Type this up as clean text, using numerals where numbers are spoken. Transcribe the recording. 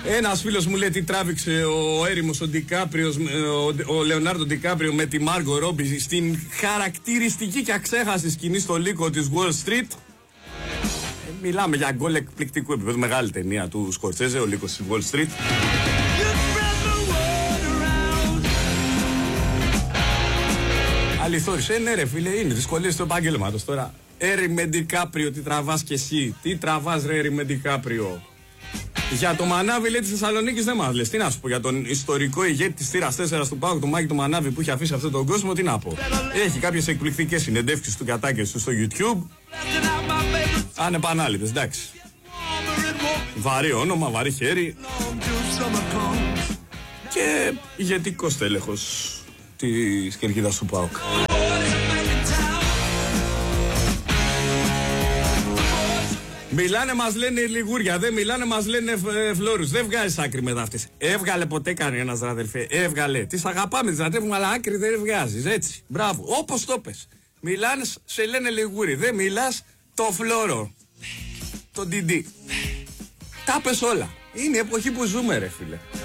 Ένας φίλος μου λέει τι τράβηξε ο έρημος ο Λεωνάρντο Ντικάπριο με τη Μάργκο Ρόμπι στην χαρακτηριστική και αξέχαστη σκηνή στο λύκο της Wall Street. Μιλάμε για γκολ εκπληκτικού επίπεδου. Μεγάλη ταινία του Σκορτσέζε, ο λύκος της Wall Street. Αληθώς, ναι ρε φίλε, είναι δυσκολίες του επάγγελματος τώρα. Έρημε Ντικάπριο, τι τραβάς κι εσύ? Τι τραβάς ρε Έρημε Ντικάπριο? Για το Μανάβη λέει της Θεσσαλονίκης δεν μας λες. Τι να σου πω για τον ιστορικό ηγέτη της θύρας 4 του ΠΑΟΚ, τον Μάκη του Μανάβη που έχει αφήσει αυτόν τον κόσμο, τι να πω. Έχει κάποιες εκπληκτικές συνεντεύξεις του και ατάκες του στο YouTube. Ανεπανάληπτες, εντάξει. Βαρύ όνομα, βαρύ χέρι. Και ηγετικός τέλεχος της κερκίδας του ΠΑΟΚ. Μιλάνε, μας λένε λιγούρια, δεν μιλάνε, μας λένε φλόρους. Δεν βγάζεις άκρη μετά αυτές. Έβγαλε ποτέ κανένας ρε αδελφέ, έβγαλε. Τις αγαπάμε, τις λατρεύουμε, αλλά άκρη δεν βγάζεις, έτσι. Μπράβο, όπως το πες. Μιλάνε, σε λένε λιγούρι, δεν μιλάς το φλόρο. Το DD. Τα πες όλα. Είναι η εποχή που ζούμε ρε φίλε.